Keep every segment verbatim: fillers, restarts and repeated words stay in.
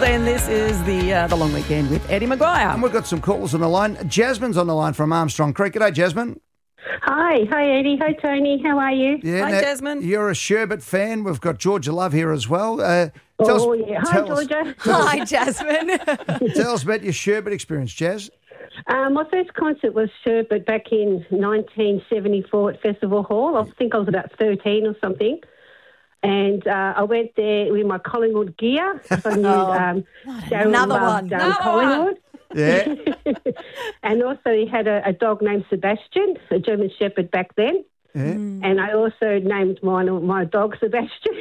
Thursday, and this is the uh, the long weekend with Eddie Maguire. And we've got some calls on the line. Jasmine's on the line from Armstrong Creek. G'day, Jasmine. Hi. Hi, Eddie. Hi, Tony. How are you? Yeah, Hi, now, Jasmine. You're a Sherbet fan. We've got Georgia Love here as well. Uh, tell Oh, us, yeah. Hi, tell us- Georgia. Hi, Jasmine. Tell us about your Sherbet experience, Jazz. Um, my first concert was Sherbet back in nineteen seventy-four at Festival Hall. I think I was about thirteen or something. And uh, I went there with my Collingwood gear. I knew um, Darryl another loved, one. Um, Another Collingwood. Yeah. And also he had a, a dog named Sebastian, a German Shepherd back then. Yeah. And I also named mine, my dog Sebastian.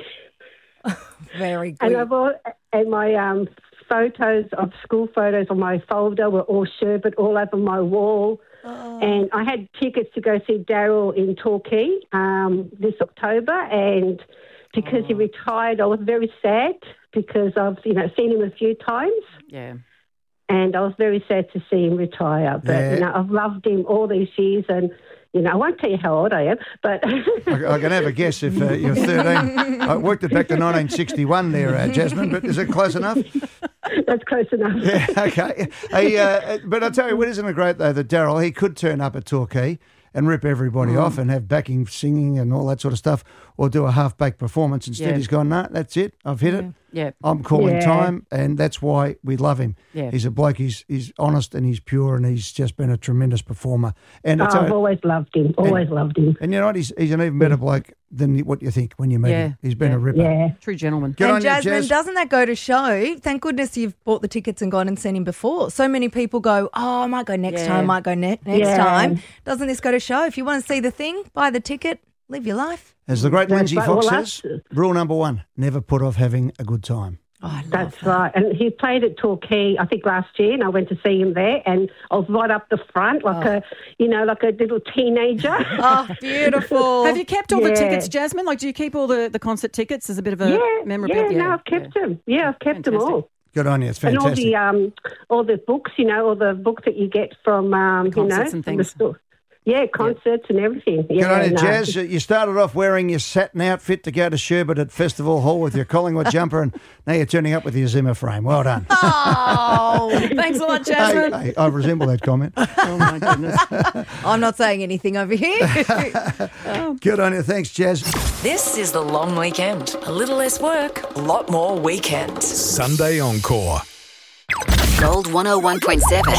Very good. And I've all, and my um, photos of school photos on my folder were all Sherbet all over my wall. Oh. And I had tickets to go see Darryl in Torquay um, this October, and because Oh. he retired, I was very sad because I've you know seen him a few times, Yeah. and I was very sad to see him retire. But Yeah. you know, I've loved him all these years, and you know, I won't tell you how old I am, but I, I can have a guess if uh, you're thirteen. I worked it back to nineteen sixty-one there, uh, Jasmine, but is it close enough? that's close enough. Yeah, okay. Hey, uh, but I tell you what, isn't it great, though, that Darryl, he could turn up at Torquay and rip everybody Mm. off and have backing singing and all that sort of stuff, or do a half-baked performance. Instead, Yeah. he's gone, no, that's it. I've hit it. Yeah. I'm calling Yeah. time, and that's why we love him. Yeah. He's a bloke, he's he's honest and he's pure, and he's just been a tremendous performer. And Oh, it's I've a, always loved him. Always loved him. and you know what? He's, he's an even better bloke than what you think when you meet Yeah. him. He's been Yeah. a ripper. Yeah. True gentleman. Good on and you, Jasmine, Jazz. doesn't that go to show? Thank goodness you've bought the tickets and gone and seen him before. So many people go, oh, I might go next Yeah. time, I might go ne- next Yeah. time. Doesn't this go to show? If you want to see the thing, buy the ticket, live your life. As the great That's Lindsay right. Fox Well, says, that's- rule number one, never put off having a good time. Oh, I love That's that. right. And he played at Torquay, I think, last year, and I went to see him there, and I was right up the front, like a, you know, like a little teenager. Oh, beautiful. Have you kept all the Yeah. tickets, Jasmine? Like, do you keep all the, the concert tickets as a bit of a yeah, memorabilia? yeah, no, I've kept them. Yeah, I've kept them all. Good on you. It's And all fantastic. the um, all the books, you know, all the books that you get from, um, The you know, concerts and from the things. store. Yeah, concerts and everything. Good Yeah, on you, no. Jazz. Uh, You started off wearing your satin outfit to go to Sherbet at Festival Hall with your Collingwood jumper, and now you're turning up with your Zimmer frame. Well done. Oh, Thanks a lot, hey, Jasmine. hey, I resemble that comment. Oh, my goodness. I'm not saying anything over here. Good on you. Thanks, Jazz. This is the long weekend. A little less work, a lot more weekend. Sunday Encore. Gold one oh one point seven.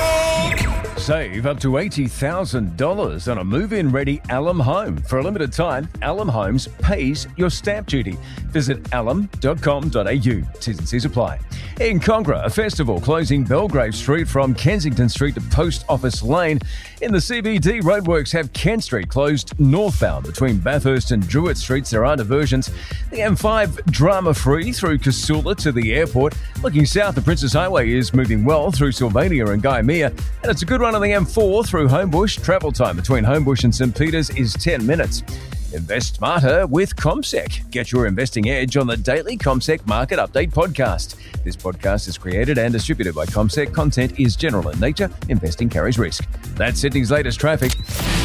Save up to eighty thousand dollars on a move-in ready Alum home. For a limited time, Alum Homes pays your stamp duty. Visit alum dot com dot a u. T's and C's apply. In Congra, a festival closing Belgrave Street from Kensington Street to Post Office Lane. In the C B D, roadworks have Kent Street closed northbound between Bathurst and Druitt Streets. There are diversions. The M five drama-free through Casula to the airport. Looking south, the Princess Highway is moving well through Sylvania and Guyamere. And it's a good run on the M four through Homebush. Travel time between Homebush and St Peters is ten minutes. Invest smarter with CommSec. Get your investing edge on the daily CommSec Market Update podcast. This podcast is created and distributed by CommSec. Content is general in nature. Investing carries risk. That's Sydney's latest traffic.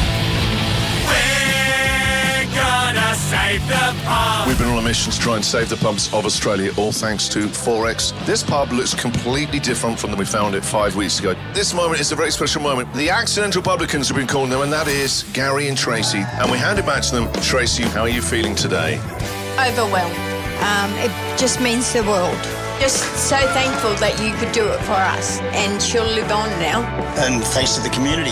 Save the pub. We've been on a mission to try and save the pubs of Australia, all thanks to Forex. This pub looks completely different from when we found it five weeks ago. This moment is a very special moment. The accidental publicans have been calling them, and that is Gary and Tracy. And we hand it back to them. Tracy, how are you feeling today? Overwhelmed. Um, it just means the world. Just so thankful that you could do it for us, and she'll live on now. And face to the community.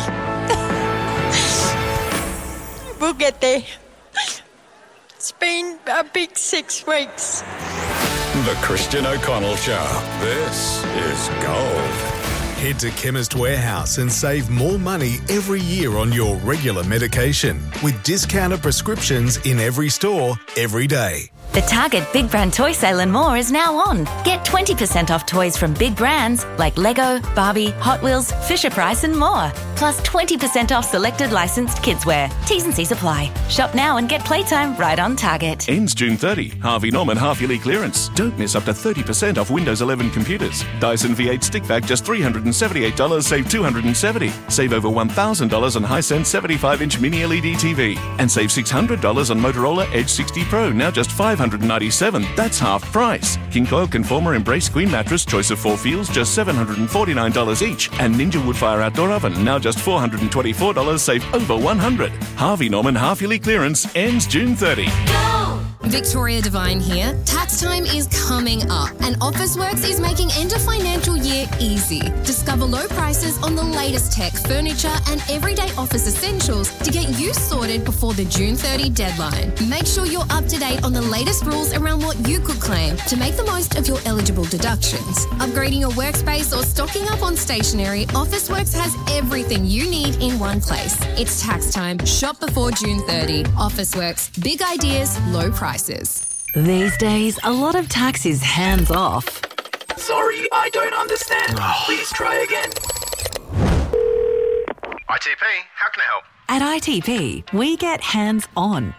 We'll get there. It's been a big six weeks. The Christian O'Connell Show. This is gold. Head to Chemist Warehouse and save more money every year on your regular medication with discounted prescriptions in every store, every day. The Target Big Brand Toy Sale and more is now on. Get twenty percent off toys from big brands like Lego, Barbie, Hot Wheels, Fisher-Price and more. Plus twenty percent off selected licensed kidswear. T's and C's apply. Shop now and get playtime right on Target. Ends June thirtieth. Harvey Norman half-yearly clearance. Don't miss up to thirty percent off Windows eleven computers. Dyson V eight stick vac just three hundred seventy-eight dollars, save two hundred seventy dollars. Save over one thousand dollars on Hisense seventy-five inch mini L E D T V. And save six hundred dollars on Motorola Edge sixty Pro, now just five hundred hundred ninety-seven dollars. That's half price. King Coil Conformer Embrace Queen Mattress, choice of four feels, just seven hundred forty-nine dollars each. And Ninja Woodfire Outdoor Oven, now just four hundred twenty-four dollars, save over one hundred dollars. Harvey Norman half-yearly clearance ends June thirtieth. Victoria Devine here. Tax time is coming up and Officeworks is making end of financial year easy. Discover low prices on the latest tech, furniture and everyday office essentials to get you sorted before the June thirtieth deadline. Make sure you're up to date on the latest rules around what you could claim to make the most of your eligible deductions. Upgrading your workspace or stocking up on stationery, Officeworks has everything you need in one place. It's tax time. Shop before June thirtieth. Officeworks. Big ideas, low prices. These days, a lot of tax is hands off. Sorry, I don't understand. Please try again. I T P, how can I help? At I T P, we get hands on.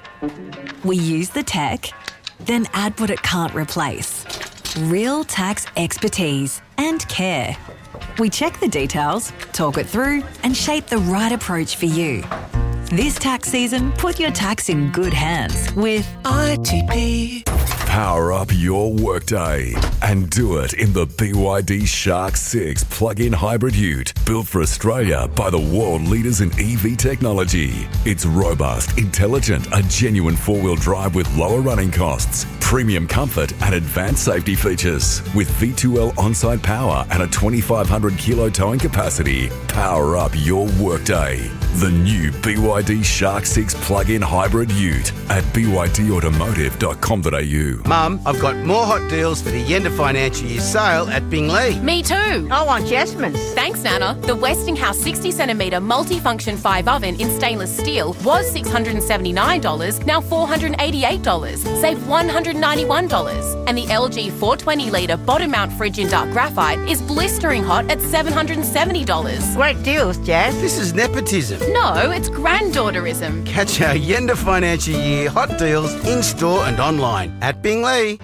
We use the tech, then add what it can't replace. Real tax expertise and care. We check the details, talk it through, and shape the right approach for you. This tax season, put your tax in good hands with I T P. Power up your workday and do it in the B Y D Shark six plug-in hybrid ute, built for Australia by the world leaders in E V technology. It's robust, intelligent, a genuine four-wheel drive with lower running costs, premium comfort and advanced safety features. With V two L on-site power and a twenty-five hundred kilo towing capacity, power up your workday. The new B Y D Shark six plug-in hybrid ute at b y d automotive dot com dot a u. Mum, I've got more hot deals for the end of financial year sale at Bingley. Me too. I want Jasmine's. Thanks, Nana. The Westinghouse sixty centimetre multifunction five oven in stainless steel was six hundred seventy-nine dollars, now four hundred eighty-eight dollars. Save one hundred ninety-one dollars. And the L G four hundred twenty litre bottom mount fridge in dark graphite is blistering hot at seven hundred seventy dollars. Great deals, Jazz. This is nepotism. No, it's granddaughterism. Catch our end of financial year hot deals in-store and online at Bingley.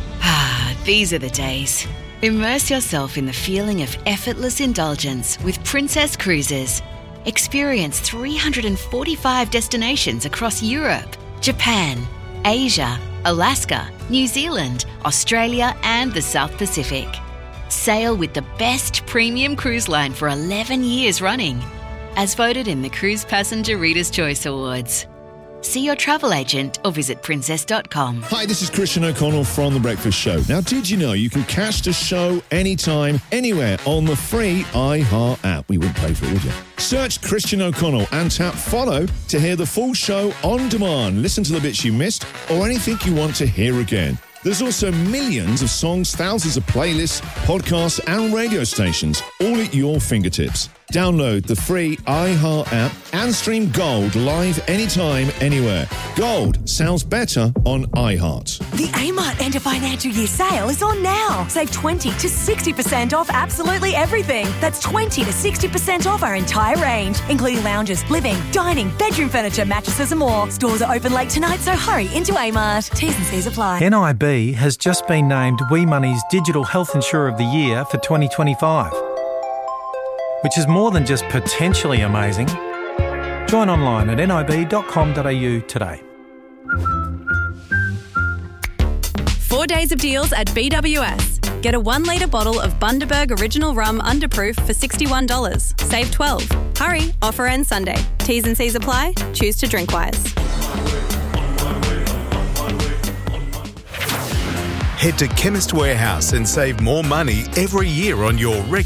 Ah, these are the days. Immerse yourself in the feeling of effortless indulgence with Princess Cruises. Experience three hundred forty-five destinations across Europe, Japan, Asia, Alaska, New Zealand, Australia and the South Pacific. Sail with the best premium cruise line for eleven years running, as voted in the Cruise Passenger Reader's Choice Awards. See your travel agent or visit princess dot com. Hi, this is Christian O'Connell from The Breakfast Show. Now, did you know you can catch the show anytime, anywhere on the free iHeart app? We wouldn't pay for it, would you? Search Christian O'Connell and tap follow to hear the full show on demand. Listen to the bits you missed or anything you want to hear again. There's also millions of songs, thousands of playlists, podcasts and radio stations, all at your fingertips. Download the free iHeart app and stream Gold live anytime, anywhere. Gold sounds better on iHeart. The Amart end of financial year sale is on now. Save twenty to sixty percent off absolutely everything. That's twenty to sixty percent off our entire range, including lounges, living, dining, bedroom furniture, mattresses and more. Stores are open late tonight, so hurry into Amart. T's and C's apply. N I B has just been named WeMoney's Digital Health Insurer of the Year for twenty twenty-five. Which is more than just potentially amazing. Join online at n i b dot com dot a u today. Four days of deals at B W S. Get a one litre bottle of Bundaberg Original Rum Underproof for sixty-one dollars. Save twelve dollars. Hurry, offer ends Sunday. T's and C's apply. Choose to drink wise. Head to Chemist Warehouse and save more money every year on your regular